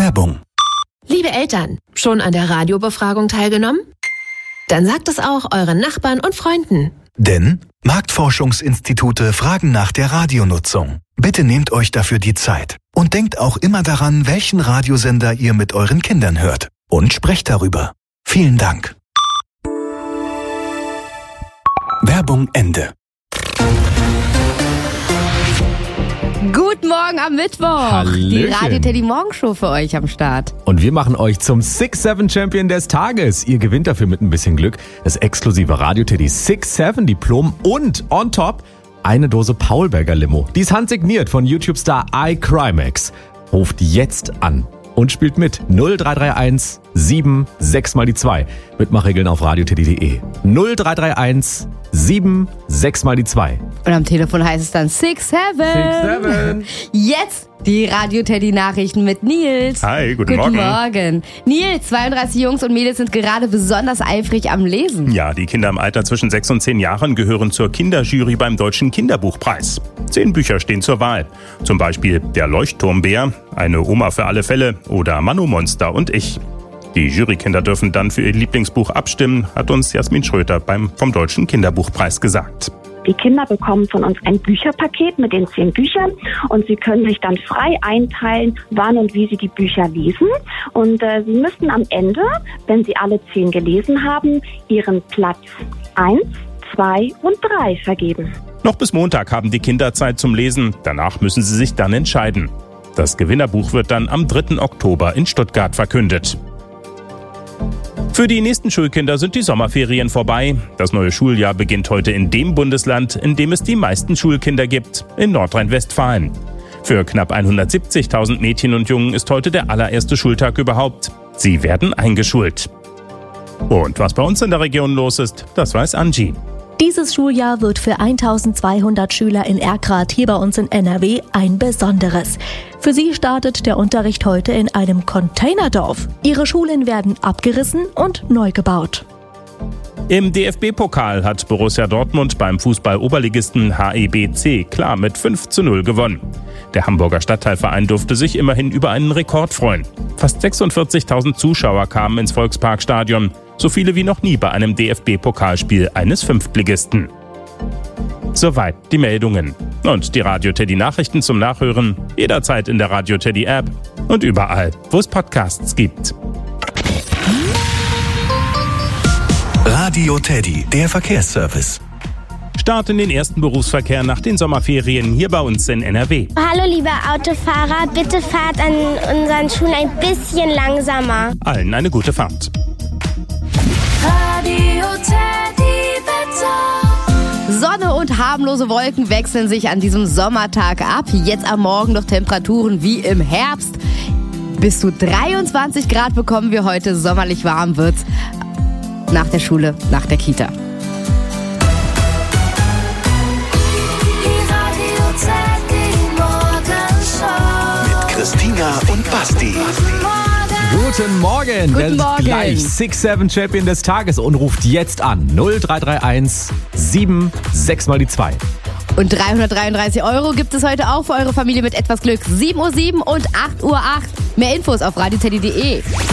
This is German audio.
Werbung. Liebe Eltern, schon an der Radiobefragung teilgenommen? Dann sagt es auch euren Nachbarn und Freunden. Denn Marktforschungsinstitute fragen nach der Radionutzung. Bitte nehmt euch dafür die Zeit. Und denkt auch immer daran, welchen Radiosender ihr mit euren Kindern hört. Und sprecht darüber. Vielen Dank. Werbung Ende. Guten Morgen am Mittwoch. Hallöchen. Die Radio Teddy Morgenshow für euch am Start. Und wir machen euch zum 6-7 Champion des Tages. Ihr gewinnt dafür mit ein bisschen Glück das exklusive Radio Teddy 6-7 Diplom und on top eine Dose Paulberger Limo. Die ist handsigniert von YouTube-Star iCrimex. Ruft jetzt an und spielt mit 0331 76 mal die 2. Mitmachregeln auf radioteddy.de. 0331 76 mal die 2. Und am Telefon heißt es dann 6-7. Jetzt die Radio Teddy Nachrichten mit Nils. Hi, guten Morgen. Nils, 32 Jungs und Mädels sind gerade besonders eifrig am Lesen. Ja, die Kinder im Alter zwischen 6 und 10 Jahren gehören zur Kinderjury beim Deutschen Kinderbuchpreis. 10 Bücher stehen zur Wahl. Zum Beispiel Der Leuchtturmbär, Eine Oma für alle Fälle oder Manu-Monster und ich. Die Jurykinder dürfen dann für ihr Lieblingsbuch abstimmen, hat uns Jasmin Schröter vom Deutschen Kinderbuchpreis gesagt. Die Kinder bekommen von uns ein Bücherpaket mit den 10 Büchern und sie können sich dann frei einteilen, wann und wie sie die Bücher lesen. Und sie müssen am Ende, wenn sie alle 10 gelesen haben, ihren Platz 1, 2 und 3 vergeben. Noch bis Montag haben die Kinder Zeit zum Lesen, danach müssen sie sich dann entscheiden. Das Gewinnerbuch wird dann am 3. Oktober in Stuttgart verkündet. Für die nächsten Schulkinder sind die Sommerferien vorbei. Das neue Schuljahr beginnt heute in dem Bundesland, in dem es die meisten Schulkinder gibt, in Nordrhein-Westfalen. Für knapp 170.000 Mädchen und Jungen ist heute der allererste Schultag überhaupt. Sie werden eingeschult. Und was bei uns in der Region los ist, das weiß Angie. Dieses Schuljahr wird für 1200 Schüler in Erkrath hier bei uns in NRW ein besonderes. Für sie startet der Unterricht heute in einem Containerdorf. Ihre Schulen werden abgerissen und neu gebaut. Im DFB-Pokal hat Borussia Dortmund beim Fußball-Oberligisten HEBC klar mit 5:0 gewonnen. Der Hamburger Stadtteilverein durfte sich immerhin über einen Rekord freuen. Fast 46.000 Zuschauer kamen ins Volksparkstadion, so viele wie noch nie bei einem DFB-Pokalspiel eines Fünftligisten. Soweit die Meldungen. Und die Radio Teddy Nachrichten zum Nachhören jederzeit in der Radio Teddy App und überall, wo es Podcasts gibt. Radio Teddy, der Verkehrsservice. Start in den ersten Berufsverkehr nach den Sommerferien hier bei uns in NRW. Hallo liebe Autofahrer, bitte fahrt an unseren Schulen ein bisschen langsamer. Allen eine gute Fahrt. Radio Teddy Wetter. Sonne und harmlose Wolken wechseln sich an diesem Sommertag ab. Jetzt am Morgen noch Temperaturen wie im Herbst. Bis zu 23 Grad bekommen wir heute. Sommerlich warm wird's nach der Schule, nach der Kita. Christina und Basti. Guten Morgen. Guten Morgen. Gleich 6-7 Champion des Tages und ruft jetzt an 0331 76 mal die 2. Und 333 € gibt es heute auch für eure Familie mit etwas Glück. 7:07 Uhr und 8:08 Uhr. Mehr Infos auf radioteddy.de.